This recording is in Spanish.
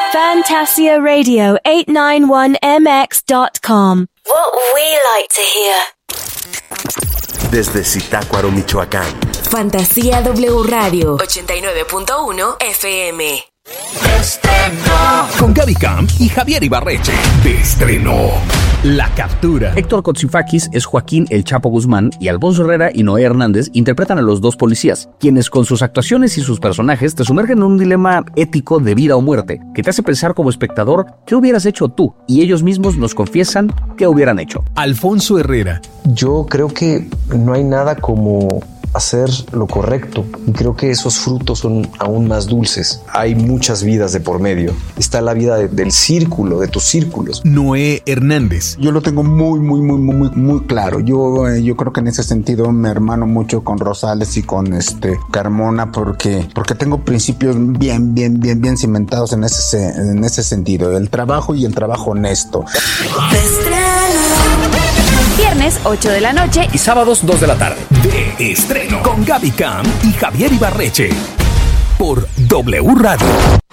Fantasia Radio 891mx.com. What we like to hear. Desde Zitácuaro, Michoacán. Fantasía W Radio 89.1 FM. Estreno. Con Gaby Camp y Javier Ibarreche. De estreno. La captura. Héctor Kotsifakis es Joaquín El Chapo Guzmán y Alfonso Herrera y Noé Hernández interpretan a los dos policías, quienes con sus actuaciones y sus personajes te sumergen en un dilema ético de vida o muerte, que te hace pensar como espectador qué hubieras hecho tú, y ellos mismos nos confiesan qué hubieran hecho. Alfonso Herrera. Yo creo que no hay nada como hacer lo correcto y creo que esos frutos son aún más dulces. Hay muchas vidas de por medio. Está la vida del círculo, de tus círculos. Noé Hernández. Yo lo tengo muy claro. Yo creo que en ese sentido me hermano mucho con Rosales y con Carmona porque tengo principios bien cimentados en ese sentido. El trabajo y el trabajo honesto. Viernes 8 de la noche y sábados 2 de la tarde. De estreno con Gaby Camp y Javier Ibarreche. Por W Radio.